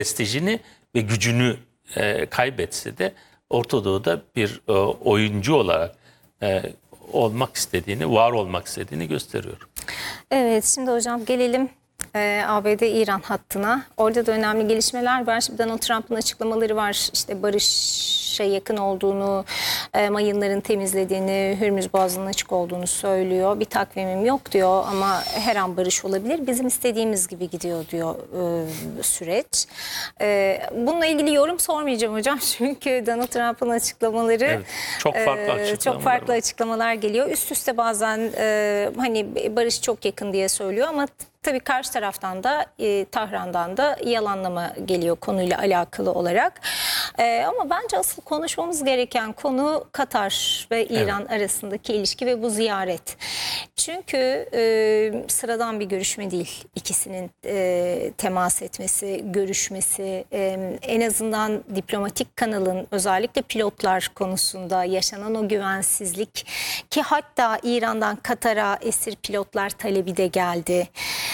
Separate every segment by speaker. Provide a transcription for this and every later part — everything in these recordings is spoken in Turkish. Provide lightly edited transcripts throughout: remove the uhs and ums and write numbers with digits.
Speaker 1: prestijini ve gücünü kaybetse de Orta Doğu'da bir oyuncu olarak olmak istediğini, var olmak istediğini gösteriyor.
Speaker 2: Evet, şimdi hocam gelelim ABD-İran hattına. Orada da önemli gelişmeler var. Şimdi Donald Trump'ın açıklamaları var. İşte barışa yakın olduğunu, mayınların temizlediğini, Hürmüz Boğazı'nın açık olduğunu söylüyor. Bir takvimim yok diyor ama her an barış olabilir. Bizim istediğimiz gibi gidiyor diyor süreç. Bununla ilgili yorum sormayacağım hocam. Çünkü Donald Trump'ın açıklamaları
Speaker 1: çok farklı
Speaker 2: açıklamalar geliyor. Üst üste bazen hani barış çok yakın diye söylüyor ama tabii karşı taraftan da Tahran'dan da yalanlama geliyor konuyla alakalı olarak. Ama bence asıl konuşmamız gereken konu Katar ve İran arasındaki ilişki ve bu ziyaret. Çünkü sıradan bir görüşme değil. İkisinin temas etmesi, görüşmesi, en azından diplomatik kanalın özellikle pilotlar konusunda yaşanan o güvensizlik ki hatta İran'dan Katar'a esir pilotlar talebi de geldi.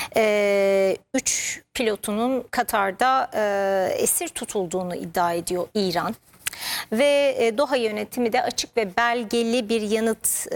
Speaker 2: 3 pilotunun Katar'da esir tutulduğunu iddia ediyor İran. Ve Doha yönetimi de açık ve belgeli bir yanıt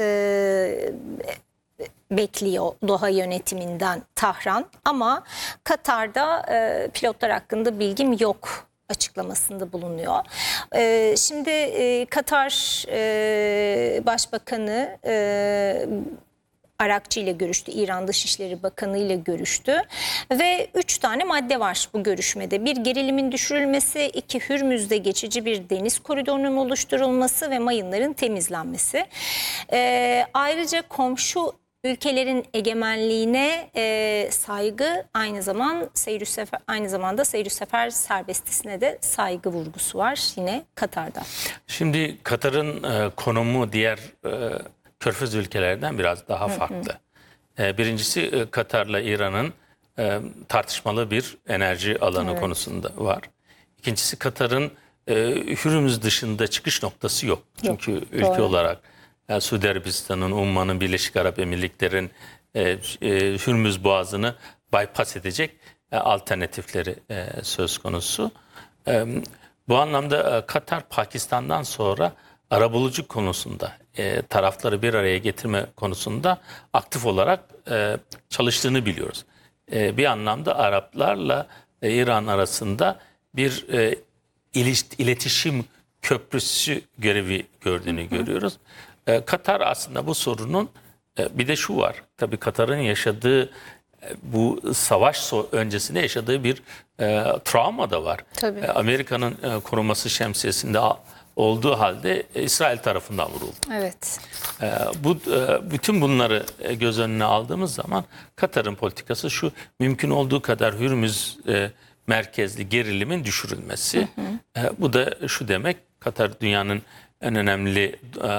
Speaker 2: bekliyor Doha yönetiminden Tahran. Ama Katar'da pilotlar hakkında bilgim yok açıklamasında bulunuyor. Şimdi Katar Başbakanı Arakçı ile görüştü. İran Dışişleri Bakanı ile görüştü. Ve 3 tane madde var bu görüşmede. Bir, gerilimin düşürülmesi. 2, Hürmüz'de geçici bir deniz koridorunun oluşturulması ve mayınların temizlenmesi. Ayrıca komşu ülkelerin egemenliğine saygı, aynı zamanda seyir sefer serbestisine de saygı vurgusu var yine Katar'da.
Speaker 1: Şimdi Katar'ın konumu diğer Körfez ülkelerden biraz daha farklı. Birincisi Katar'la İran'ın tartışmalı bir enerji alanı konusunda var. İkincisi Katar'ın Hürmüz dışında çıkış noktası yok. Çünkü ülke olarak Suudi Arabistan'ın, Umman'ın, Birleşik Arap Emirlikleri'nin Hürmüz Boğazı'nı bypass edecek alternatifleri söz konusu. Bu anlamda Katar Pakistan'dan sonra arabuluculuk konusunda tarafları bir araya getirme konusunda aktif olarak çalıştığını biliyoruz. Bir anlamda Araplarla İran arasında bir iletişim köprüsü görevi gördüğünü görüyoruz. Katar aslında bu sorunun bir de şu var. Tabii Katar'ın yaşadığı bu savaş öncesinde yaşadığı bir travma da var. Amerika'nın koruması şemsiyesinde olduğu halde İsrail tarafından vuruldu.
Speaker 2: Evet.
Speaker 1: Bütün bunları göz önüne aldığımız zaman Katar'ın politikası şu: mümkün olduğu kadar Hürmüz merkezli gerilimin düşürülmesi. Bu da şu demek: Katar dünyanın en önemli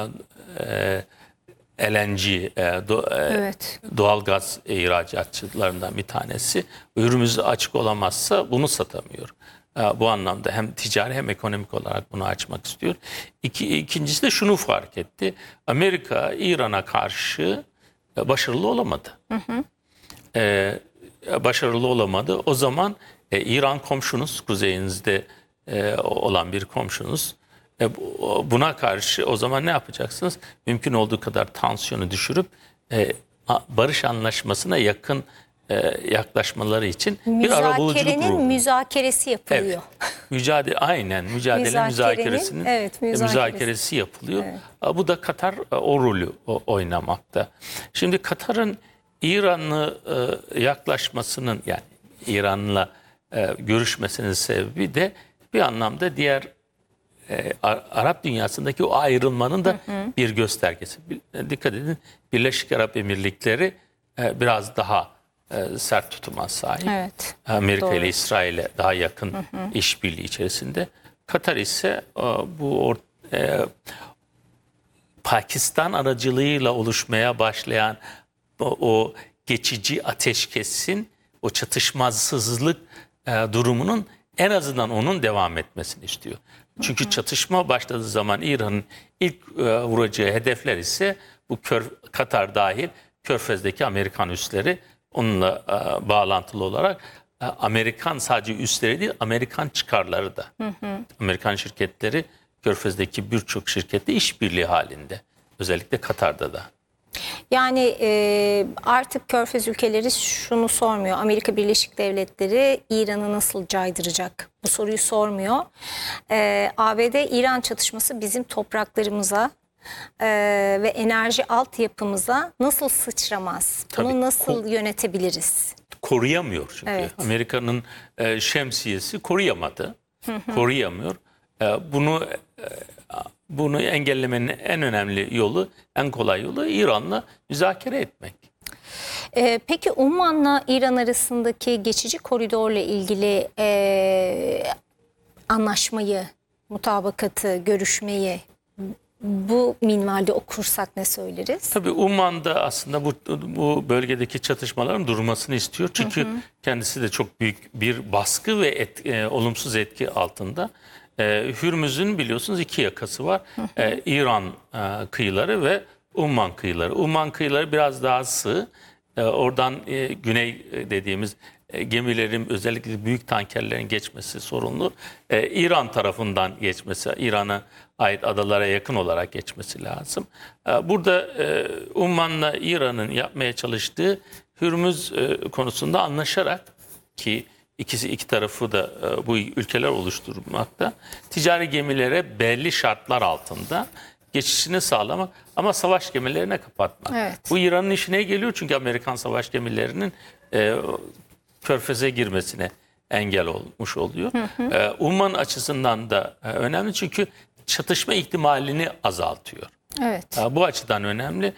Speaker 1: LNG, doğal gaz ihracatçılarından bir tanesi. Hürmüz açık olamazsa bunu satamıyor. Bu anlamda hem ticari hem ekonomik olarak bunu açmak istiyor. İkincisi de şunu fark etti: Amerika İran'a karşı başarılı olamadı. Başarılı olamadı. O zaman İran komşunuz, kuzeyinizde olan bir komşunuz. Buna karşı o zaman ne yapacaksınız? Mümkün olduğu kadar tansiyonu düşürüp barış anlaşmasına yakın yaklaşmaları için bir arabuluculuk ruhu.
Speaker 2: Müzakeresi yapılıyor.
Speaker 1: Evet. Müzakeresi yapılıyor. Evet. Bu da Katar o rolü oynamakta. Şimdi Katar'ın İran'la yaklaşmasının, yani İran'la görüşmesinin sebebi de bir anlamda diğer Arap dünyasındaki o ayrılmanın da bir göstergesi. Dikkat edin, Birleşik Arap Emirlikleri biraz daha sert tutuma sahip.
Speaker 2: Evet,
Speaker 1: Amerika ile İsrail'e daha yakın işbirliği içerisinde. Katar ise bu Pakistan aracılığıyla oluşmaya başlayan o geçici ateşkesin, o çatışmasızlık durumunun en azından onun devam etmesini istiyor. Çünkü çatışma başladığı zaman İran'ın ilk vuracağı hedefler ise bu Katar dahil Körfez'deki Amerikan üsleri, onunla bağlantılı olarak Amerikan sadece üsleri değil, Amerikan çıkarları da. Amerikan şirketleri Körfez'deki birçok şirkette işbirliği halinde. Özellikle Katar'da da.
Speaker 2: Yani artık Körfez ülkeleri şunu sormuyor. Amerika Birleşik Devletleri İran'ı nasıl caydıracak? Bu soruyu sormuyor. ABD-İran çatışması bizim topraklarımıza ve enerji altyapımıza nasıl sıçramaz? Bunu
Speaker 1: Tabii,
Speaker 2: nasıl yönetebiliriz?
Speaker 1: Koruyamıyor çünkü.
Speaker 2: Evet.
Speaker 1: Amerika'nın şemsiyesi koruyamadı. Koruyamıyor. Bunu engellemenin en önemli yolu, en kolay yolu İran'la müzakere etmek.
Speaker 2: Peki Umman'la İran arasındaki geçici koridorla ilgili anlaşmayı, mutabakatı, görüşmeyi bu minvalde okursak ne söyleriz?
Speaker 1: Tabii Umman'da aslında bu bölgedeki çatışmaların durmasını istiyor. Çünkü kendisi de çok büyük bir baskı ve olumsuz etki altında. Hürmüz'ün biliyorsunuz iki yakası var. İran kıyıları ve Umman kıyıları. Umman kıyıları biraz daha sığ. Oradan güney dediğimiz gemilerin, özellikle büyük tankerlerin geçmesi sorunlu. İran tarafından geçmesi, İran'a ait adalara yakın olarak geçmesi lazım. Burada Umman'la İran'ın yapmaya çalıştığı Hürmüz konusunda anlaşarak, ki iki tarafı da bu ülkeler oluşturmakta, ticari gemilere belli şartlar altında geçişini sağlamak ama savaş gemilerine kapatmak.
Speaker 2: Evet.
Speaker 1: Bu İran'ın işine geliyor çünkü Amerikan savaş gemilerinin Körfez'e girmesine engel olmuş oluyor. Umman açısından da önemli çünkü çatışma ihtimalini azaltıyor.
Speaker 2: Evet.
Speaker 1: Bu açıdan önemli.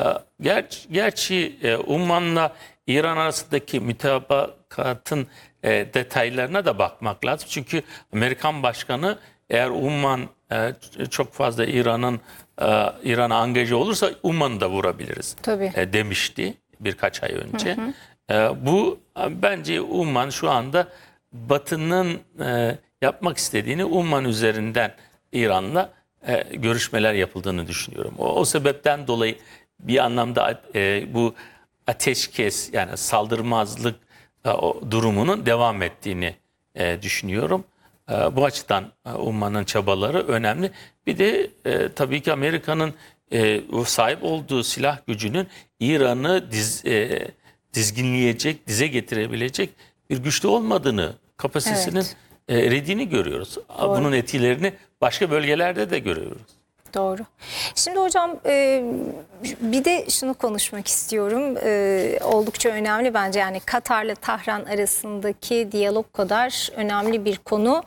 Speaker 1: Gerçi Umman'la İran arasındaki mütabakatın detaylarına da bakmak lazım. Çünkü Amerikan başkanı eğer Umman çok fazla İran'a angaje olursa Umman'ı da vurabiliriz
Speaker 2: Tabii.
Speaker 1: Demişti birkaç ay önce. Bu bence Umman şu anda Batı'nın yapmak istediğini Umman üzerinden İran'la görüşmeler yapıldığını düşünüyorum. O sebepten dolayı bir anlamda bu ateşkes, yani saldırmazlık durumunun devam ettiğini düşünüyorum. Bu açıdan Umman'ın çabaları önemli. Bir de tabii ki Amerika'nın sahip olduğu silah gücünün İran'ı dizginleyecek, dize getirebilecek bir güçlü olmadığını, kapasitesinin eridiğini görüyoruz.
Speaker 2: Doğru.
Speaker 1: Bunun etkilerini başka bölgelerde de görüyoruz.
Speaker 2: Doğru. Şimdi hocam bir de şunu konuşmak istiyorum. Oldukça önemli bence, yani Katar'la Tahran arasındaki diyalog kadar önemli bir konu.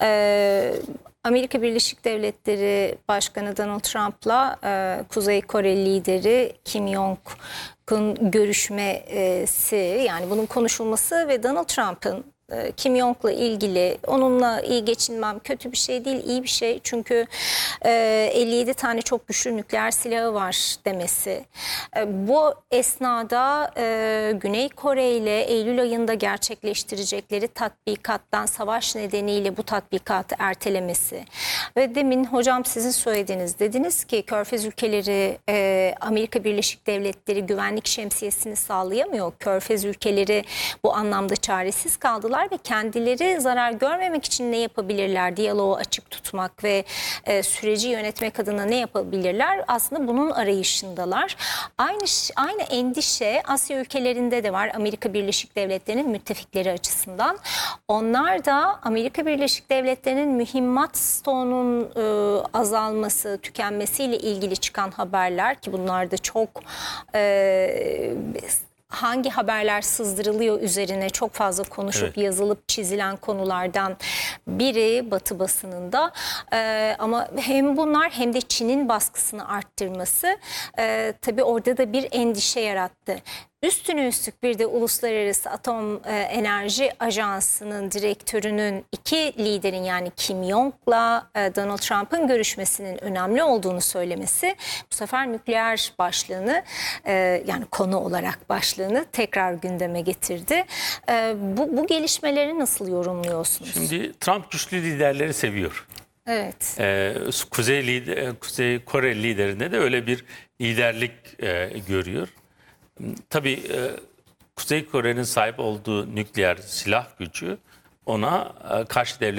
Speaker 2: Amerika Birleşik Devletleri Başkanı Donald Trump'la Kuzey Kore lideri Kim Jong-un görüşmesi, yani bunun konuşulması ve Donald Trump'ın Kim Jong'la ilgili, onunla iyi geçinmem kötü bir şey değil, iyi bir şey. Çünkü 57 tane çok güçlü nükleer silahı var demesi. Bu esnada Güney Kore ile Eylül ayında gerçekleştirecekleri tatbikattan savaş nedeniyle bu tatbikatı ertelemesi. Ve demin hocam sizin söylediğiniz, dediniz ki Körfez ülkeleri Amerika Birleşik Devletleri güvenlik şemsiyesini sağlayamıyor. Körfez ülkeleri bu anlamda çaresiz kaldılar ve kendileri zarar görmemek için ne yapabilirler? Diyaloğu açık tutmak ve süreci yönetmek adına ne yapabilirler? Aslında bunun arayışındalar. Aynı endişe Asya ülkelerinde de var, Amerika Birleşik Devletleri'nin müttefikleri açısından. Onlar da Amerika Birleşik Devletleri'nin mühimmat stoğunun azalması, tükenmesiyle ilgili çıkan haberler, ki bunlar da çok hangi haberler sızdırılıyor üzerine çok fazla konuşup yazılıp çizilen konulardan biri Batı basınında. Ama hem bunlar hem de Çin'in baskısını arttırması tabii orada da bir endişe yarattı. Üstüne üstlük bir de Uluslararası Atom Enerji Ajansı'nın direktörünün iki liderin, yani Kim Jong'la Donald Trump'ın görüşmesinin önemli olduğunu söylemesi bu sefer nükleer başlığını, yani konu olarak başlığını tekrar gündeme getirdi. Bu gelişmeleri nasıl yorumluyorsunuz?
Speaker 1: Şimdi Trump güçlü liderleri seviyor.
Speaker 2: Evet.
Speaker 1: Kuzey Kore liderinde de öyle bir liderlik görüyor. Tabii Kuzey Kore'nin sahip olduğu nükleer silah gücü ona karşı devlet